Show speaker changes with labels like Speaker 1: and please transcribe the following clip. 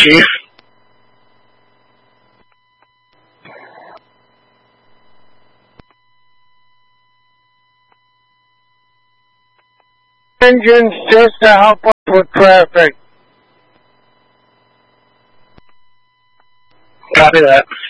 Speaker 1: Chief. Engines just to help us with traffic. Copy that.